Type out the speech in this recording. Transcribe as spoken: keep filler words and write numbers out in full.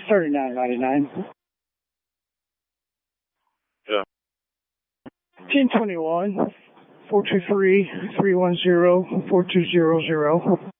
thirty-nine ninety-nine. Yeah. ten twenty-one, four two three, three one zero, four two zero zero.